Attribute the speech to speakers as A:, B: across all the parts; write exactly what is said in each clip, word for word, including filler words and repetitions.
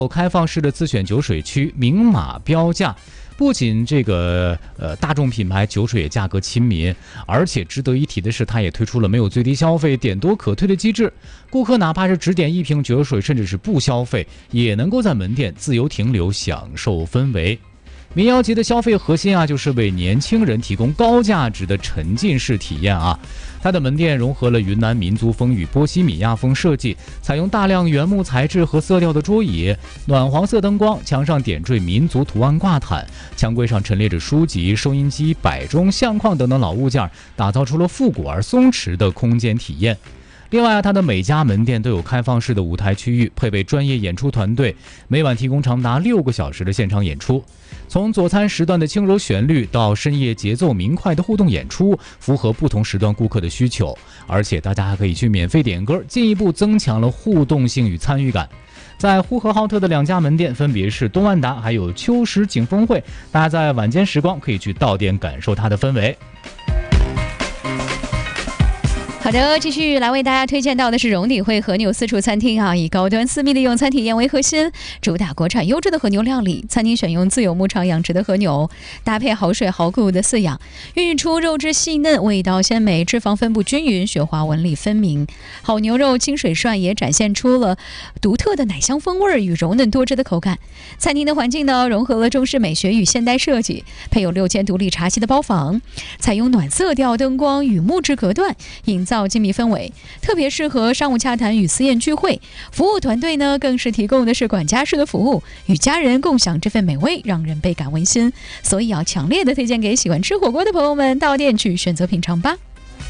A: 有开放式的自选酒水区，明码标价。不仅这个呃大众品牌酒水也价格亲民，而且值得一提的是，它也推出了没有最低消费、点多可退的机制。顾客哪怕是只点一瓶酒水，甚至是不消费，也能够在门店自由停留，享受氛围。民谣节的消费核心啊，就是为年轻人提供高价值的沉浸式体验啊。它的门店融合了云南民族风与波西米亚风设计，采用大量原木材质和色调的桌椅，暖黄色灯光，墙上点缀民族图案挂毯，墙柜上陈列着书籍、收音机、摆钟、相框等等老物件，打造出了复古而松弛的空间体验。另外啊，它的每家门店都有开放式的舞台区域，配备专业演出团队，每晚提供长达六个小时的现场演出。从早餐时段的轻柔旋律到深夜节奏明快的互动演出，符合不同时段顾客的需求。而且大家还可以去免费点歌，进一步增强了互动性与参与感。在呼和浩特的两家门店分别是东万达还有秋实景峰汇，大家在晚间时光可以去到店感受它的氛围。
B: 好的，继续来为大家推荐到的是荣鼎汇和牛私厨餐厅啊，以高端私密的用餐体验为核心，主打国产优质的和牛料理。餐厅选用自有牧场养殖的和牛，搭配好水好谷的饲养，孕育出肉质细嫩、味道鲜美、脂肪分布均匀、雪花纹理分明。好牛肉清水涮也展现出了独特的奶香风味与柔嫩多汁的口感。餐厅的环境呢，融合了中式美学与现代设计，配有六间独立茶席的包房，采用暖色调灯光与木质隔断，营造精密氛围，特别适合商务洽谈与私宴聚会。服务团队呢，更是提供的是管家式的服务，与家人共享这份美味，让人倍感温馨。所以要强烈的推荐给喜欢吃火锅的朋友们，到店去选择品尝吧。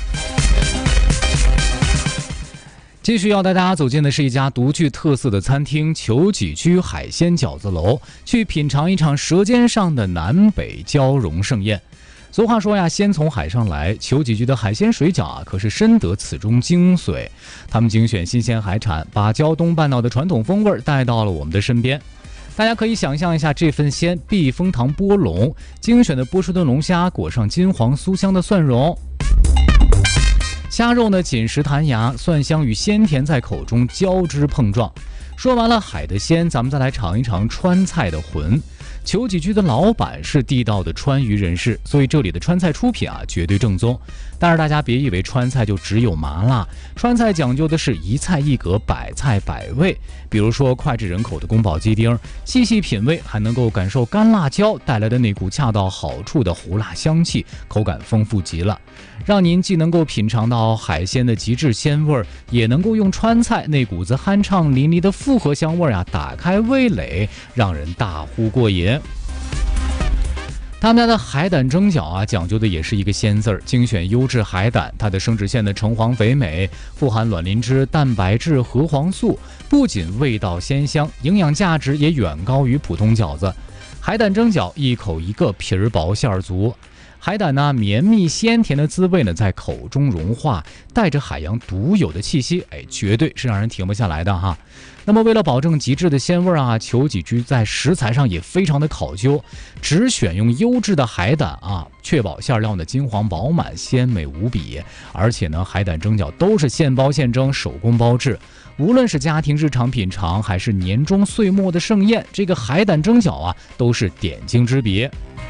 A: 继续要带大家走进的是一家独具特色的餐厅——裘己居海鲜饺子楼，去品尝一场舌尖上的南北交融盛宴。俗话说呀，先从海上来，裘己居的海鲜水饺啊，可是深得此中精髓。他们精选新鲜海产，把胶东半岛的传统风味带到了我们的身边。大家可以想象一下这份鲜：避风塘波龙，精选的波士顿龙虾裹上金黄酥香的蒜蓉，虾肉呢紧实弹牙，蒜香与鲜甜在口中交织碰撞。说完了海的鲜，咱们再来尝一尝川菜的魂。裘己居的老板是地道的川渝人士，所以这里的川菜出品啊绝对正宗。但是大家别以为川菜就只有麻辣，川菜讲究的是一菜一格，百菜百味。比如说脍炙人口的宫保鸡丁，细细品味还能够感受干辣椒带来的那股恰到好处的胡辣香气，口感丰富极了，让您既能够品尝到海鲜的极致鲜味，也能够用川菜那股子酣畅淋漓的复合香味啊打开味蕾，让人大呼过瘾。他们家的海胆蒸饺啊，讲究的也是一个鲜字儿，精选优质海胆，它的生殖腺的橙黄肥美，富含卵磷脂、蛋白质、核黄素，不仅味道鲜香，营养价值也远高于普通饺子。海胆蒸饺一口一个，皮儿薄馅儿足。海胆呢，绵密鲜甜的滋味呢，在口中融化，带着海洋独有的气息，哎，绝对是让人停不下来的哈。那么为了保证极致的鲜味啊，裘己居在食材上也非常的考究，只选用优质的海胆啊，确保馅料呢金黄饱满、鲜美无比。而且呢，海胆蒸饺都是现包现蒸，手工包制。无论是家庭日常品尝，还是年终岁末的盛宴，这个海胆蒸饺啊，都是点睛之笔。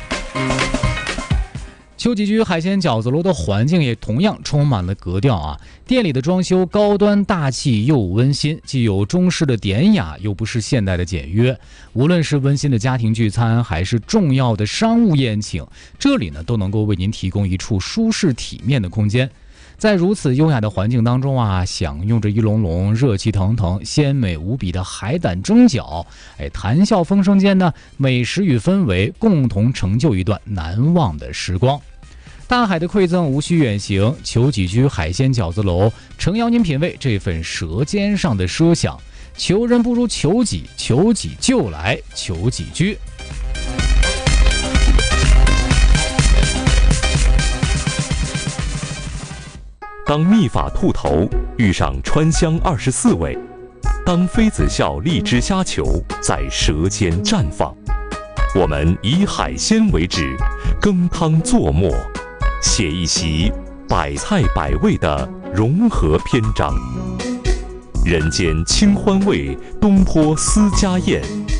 A: 裘己居海鲜饺子楼的环境也同样充满了格调啊！店里的装修高端大气又温馨，既有中式的典雅，又不是现代的简约。无论是温馨的家庭聚餐，还是重要的商务宴请，这里呢都能够为您提供一处舒适体面的空间。在如此优雅的环境当中啊，享用着一笼笼热气腾腾、鲜美无比的海胆蒸饺，哎，谈笑风生间呢，美食与氛围共同成就一段难忘的时光。大海的馈赠无需远行，裘己居海鲜饺子楼诚邀您品味这份舌尖上的奢想。求人不如求己，求己就来裘己居。
C: 当秘法兔头遇上川香二十四味，当妃子笑荔枝虾球在舌尖绽放，我们以海鲜为旨，羹汤作末，写一席百菜百味的融合篇章。 人间清欢味，东坡私家宴。